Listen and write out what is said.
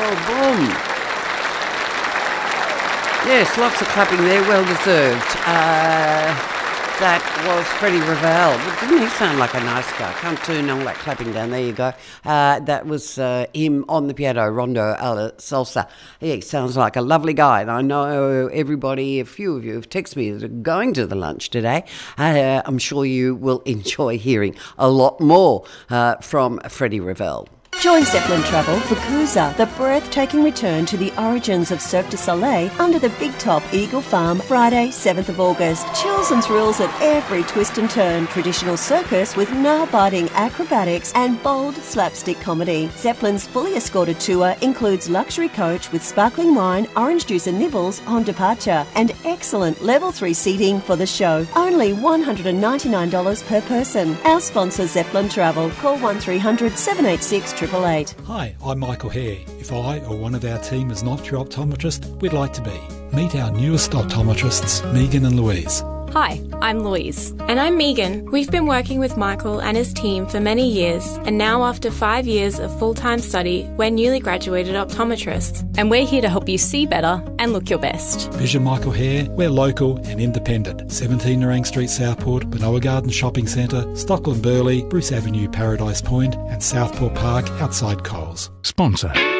boom. Yes, lots of clapping there, well deserved. That was Freddie Ravel. Didn't he sound like a nice guy? Can't turn all that clapping down. There you go. That was him on the piano, Rondo alla Salsa. He sounds like a lovely guy. And I know everybody, a few of you have texted me that are going to the lunch today. I'm sure you will enjoy hearing a lot more from Freddie Ravel. Join Zeppelin Travel for Cruiser, the breathtaking return to the origins of Cirque du Soleil under the Big Top Eagle Farm, Friday, 7th of August. Chills and thrills at every twist and turn. Traditional circus with nail-biting acrobatics and bold slapstick comedy. Zeppelin's fully escorted tour includes luxury coach with sparkling wine, orange juice and nibbles on departure, and excellent level 3 seating for the show. Only $199 per person. Our sponsor, Zeppelin Travel. Call 1300 786 888. Hi, I'm Michael Hare. If I or one of our team is not your optometrist, we'd like to be. Meet our newest optometrists, Megan and Louise. Hi, I'm Louise. And I'm Megan. We've been working with Michael and his team for many years, and now after 5 years of full-time study, we're newly graduated optometrists. And we're here to help you see better and look your best. Vision Michael Hare, we're local and independent. 17 Nerang Street, Southport, Benoa Garden Shopping Centre, Stockland Burleigh, Bruce Avenue, Paradise Point, and Southport Park outside Coles. Sponsor.